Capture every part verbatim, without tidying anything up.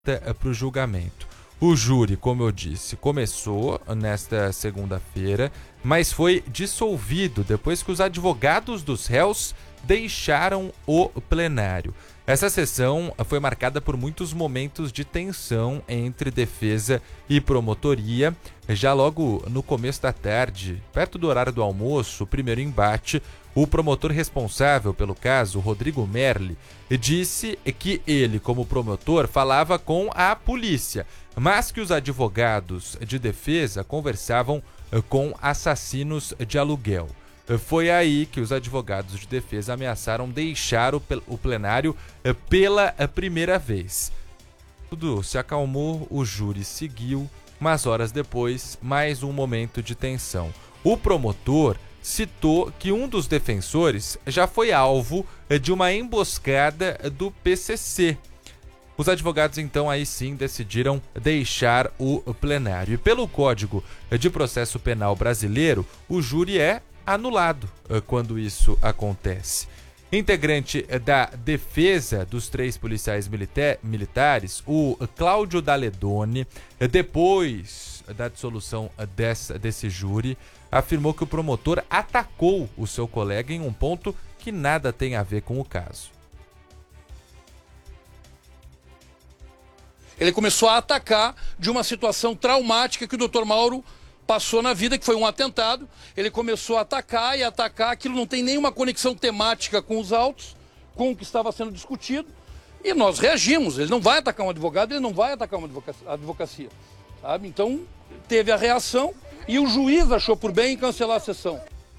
para o julgamento. O júri, como eu disse, começou nesta segunda-feira, mas foi dissolvido depois que os advogados dos réus deixaram o plenário. Essa sessão foi marcada por muitos momentos de tensão entre defesa e promotoria. Já logo no começo da tarde, perto do horário do almoço, o primeiro embate, o promotor responsável pelo caso, Rodrigo Merli, disse que ele, como promotor, falava com a polícia, mas que os advogados de defesa conversavam com assassinos de aluguel. Foi aí que os advogados de defesa ameaçaram deixar o plenário pela primeira vez. Tudo se acalmou, o júri seguiu, mas horas depois, mais um momento de tensão. O promotor citou que um dos defensores já foi alvo de uma emboscada do P C C. Os advogados, então, aí sim decidiram deixar o plenário. E pelo Código de Processo Penal brasileiro, o júri é anulado quando isso acontece. Integrante da defesa dos três policiais milita- militares, o Cláudio Daledoni, depois da dissolução dessa, desse júri, afirmou que o promotor atacou o seu colega em um ponto que nada tem a ver com o caso. Ele começou a atacar de uma situação traumática que o doutor Mauro passou na vida, que foi um atentado. Ele começou a atacar e atacar, aquilo não tem nenhuma conexão temática com os autos, com o que estava sendo discutido, e nós reagimos. Ele não vai atacar um advogado, ele não vai atacar uma advocacia, sabe? Então, teve a reação e o juiz achou por bem cancelar a sessão.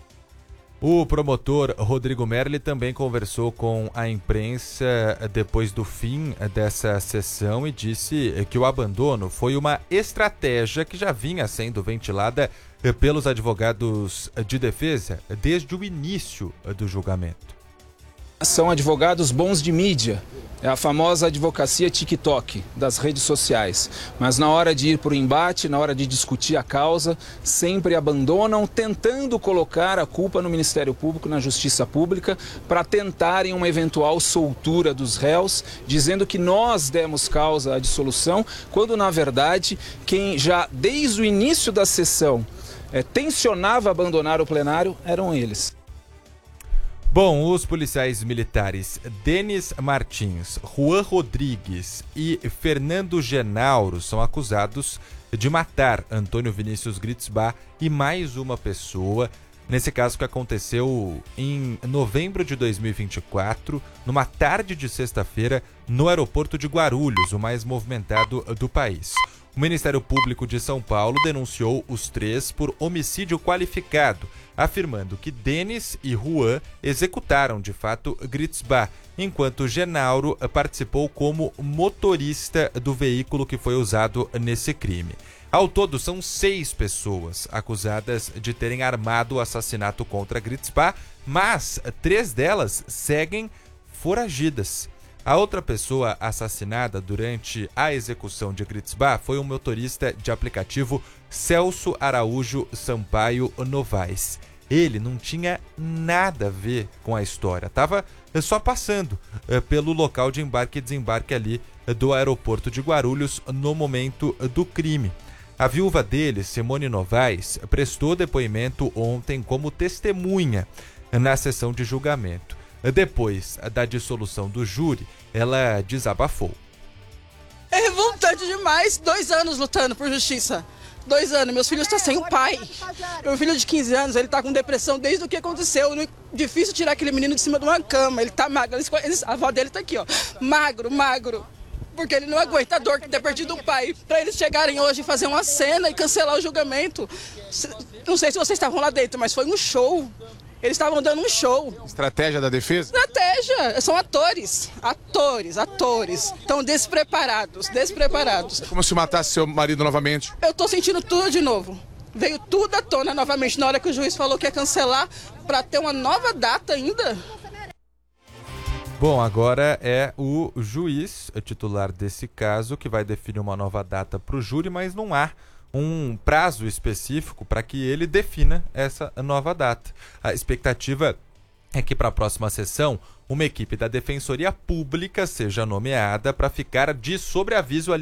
O promotor Rodrigo Merli também conversou com a imprensa depois do fim dessa sessão e disse que o abandono foi uma estratégia que já vinha sendo ventilada pelos advogados de defesa desde o início do julgamento. São advogados bons de mídia, é a famosa advocacia TikTok das redes sociais. Mas na hora de ir para o embate, na hora de discutir a causa, sempre abandonam, tentando colocar a culpa no Ministério Público, na Justiça Pública, para tentarem uma eventual soltura dos réus, dizendo que nós demos causa à dissolução, quando na verdade quem já desde o início da sessão é, tensionava abandonar o plenário eram eles. Bom, os policiais militares Denis Martins, Juan Rodrigues e Fernando Genauro são acusados de matar Antônio Vinícius Gritzbach e mais uma pessoa, nesse caso que aconteceu em novembro de dois mil e vinte e quatro, numa tarde de sexta-feira, no aeroporto de Guarulhos, o mais movimentado do país. O Ministério Público de São Paulo denunciou os três por homicídio qualificado, afirmando que Denis e Juan executaram de fato Gritzbach, enquanto Genauro participou como motorista do veículo que foi usado nesse crime. Ao todo, são seis pessoas acusadas de terem armado o assassinato contra Gritzbach, mas três delas seguem foragidas. A outra pessoa assassinada durante a execução de Gritzbach foi o motorista de aplicativo Celso Araújo Sampaio Novaes. Ele não tinha nada a ver com a história, estava só passando eh, pelo local de embarque e desembarque ali eh, do aeroporto de Guarulhos no momento eh, do crime. A viúva dele, Simone Novaes, prestou depoimento ontem como testemunha na sessão de julgamento. Depois da dissolução do júri, ela desabafou. É revoltante demais, dois anos lutando por justiça. Dois anos, meus filhos estão sem o pai. Meu filho de quinze anos, ele está com depressão desde o que aconteceu. Difícil tirar aquele menino de cima de uma cama, ele está magro. A avó dele está aqui, ó, magro, magro. Porque ele não aguenta a dor de ter perdido o pai. Para eles chegarem hoje e fazer uma cena e cancelar o julgamento. Não sei se vocês estavam lá dentro, mas foi um show. Eles estavam dando um show. Estratégia da defesa? Estratégia. São atores. Atores, atores. Estão despreparados, despreparados. É como se matasse seu marido novamente. Eu tô sentindo tudo de novo. Veio tudo à tona novamente na hora que o juiz falou que ia cancelar para ter uma nova data ainda. Bom, agora é o juiz titular desse caso que vai definir uma nova data para o júri, mas não há um prazo específico para que ele defina essa nova data. A expectativa é que para a próxima sessão, uma equipe da Defensoria Pública seja nomeada para ficar de sobreaviso ali